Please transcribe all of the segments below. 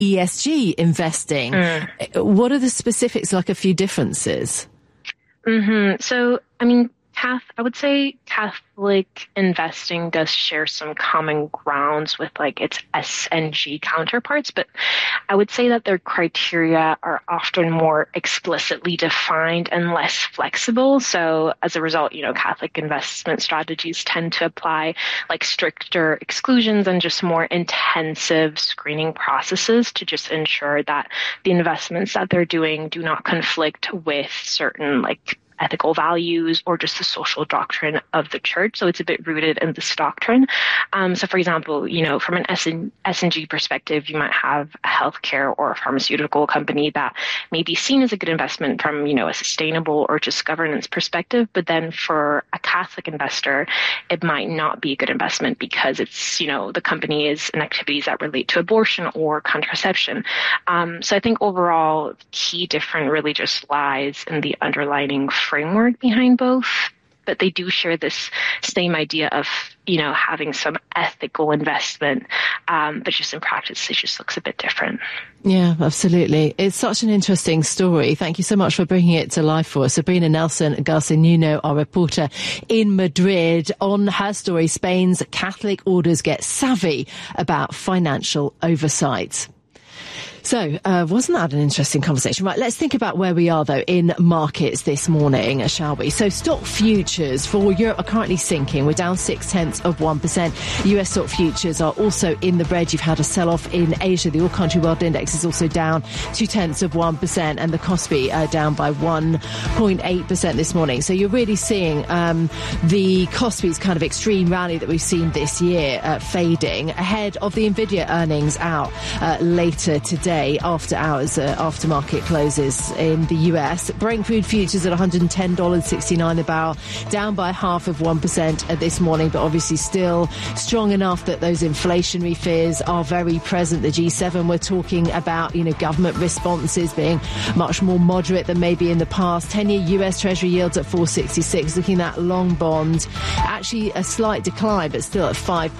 ESG investing. What are the specifics, like a few differences? So, I would say Catholic investing does share some common grounds with its SNG counterparts, but I would say that their criteria are often more explicitly defined and less flexible. So as a result, Catholic investment strategies tend to apply stricter exclusions and just more intensive screening processes to just ensure that the investments that they're doing do not conflict with certain ethical values or just the social doctrine of the church. So it's a bit rooted in this doctrine. So for example, from an S&G perspective, you might have a healthcare or a pharmaceutical company that may be seen as a good investment from, a sustainable or just governance perspective. But then for a Catholic investor, it might not be a good investment because it's, the company is in activities that relate to abortion or contraception. So I think overall, the key difference really just lies in the underlying framework behind both, but they do share this same idea of, having some ethical investment, but just in practice, it just looks a bit different. Yeah, absolutely. It's such an interesting story. Thank you so much for bringing it to life for us. Sabrina Nelson Garcia Nuno, our reporter in Madrid, on her story, Spain's Catholic orders get savvy about financial oversight. So, wasn't that an interesting conversation? Right, let's think about where we are, though, in markets this morning, shall we? So, stock futures for Europe are currently sinking. We're down 0.6%. US stock futures are also in the red. You've had a sell-off in Asia. The All-Country World Index is also down 0.2%, and the Kospi down by 1.8% this morning. So, you're really seeing the Kospi's kind of extreme rally that we've seen this year fading ahead of the Nvidia earnings out later today. After hours, after market closes in the US. Brent crude futures at $110.69 a barrel, down by 0.5% this morning, but obviously still strong enough that those inflationary fears are very present. The G7 were talking about, government responses being much more moderate than maybe in the past. 10-year US Treasury yields at 4.66, looking at long bond, actually a slight decline, but still at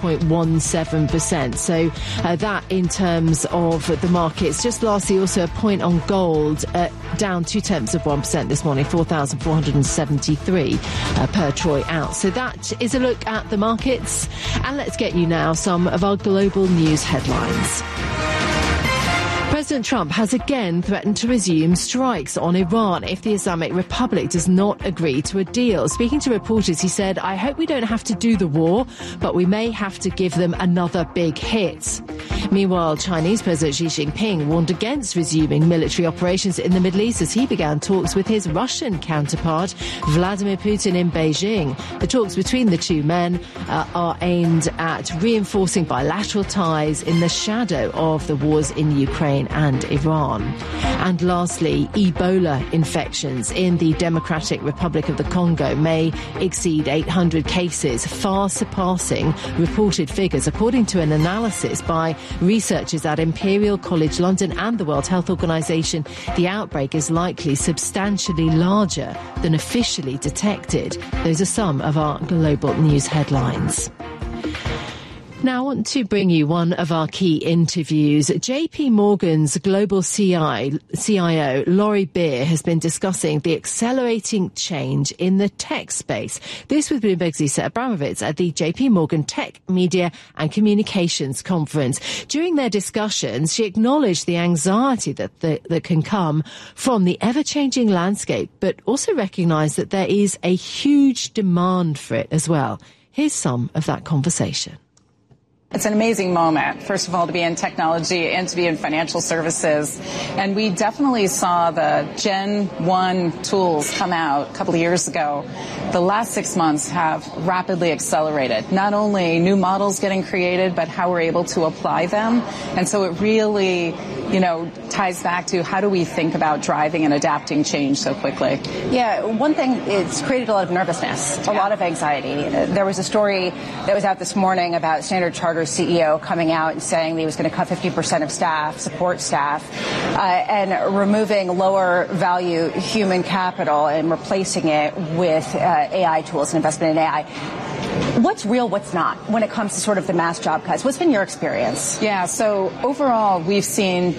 5.17%. So that in terms of the market. It's just lastly also a point on gold, down 0.2% this morning, 4,473 per troy ounce. So that is a look at the markets. And let's get you now some of our global news headlines. President Trump has again threatened to resume strikes on Iran if the Islamic Republic does not agree to a deal. Speaking to reporters, he said, "I hope we don't have to do the war, but we may have to give them another big hit." Meanwhile, Chinese President Xi Jinping warned against resuming military operations in the Middle East as he began talks with his Russian counterpart, Vladimir Putin, in Beijing. The talks between the two men are aimed at reinforcing bilateral ties in the shadow of the wars in Ukraine and Iran. And lastly, Ebola infections in the Democratic Republic of the Congo may exceed 800 cases, far surpassing reported figures, according to an analysis by researchers at Imperial College London and the World Health Organization. The outbreak is likely substantially larger than officially detected. Those are some of our global news headlines. Now, I want to bring you one of our key interviews. JP Morgan's global CIO, Laurie Beer, has been discussing the accelerating change in the tech space. This with Bloomberg's Lisa Abramovitz at the JP Morgan Tech, Media and Communications Conference. During their discussions, she acknowledged the anxiety that can come from the ever-changing landscape, but also recognized that there is a huge demand for it as well. Here's some of that conversation. It's an amazing moment, first of all, to be in technology and to be in financial services. And we definitely saw the Gen 1 tools come out a couple of years ago. The last 6 months have rapidly accelerated. Not only new models getting created, but how we're able to apply them. And so it really, ties back to how do we think about driving and adapting change so quickly? Yeah, one thing, it's created a lot of nervousness, a lot of anxiety. There was a story that was out this morning about Standard Chartered CEO coming out and saying that he was going to cut 50% of staff, support staff, and removing lower value human capital and replacing it with AI tools and investment in AI. What's real, what's not, when it comes to sort of the mass job cuts? What's been your experience? Yeah, so overall, we've seen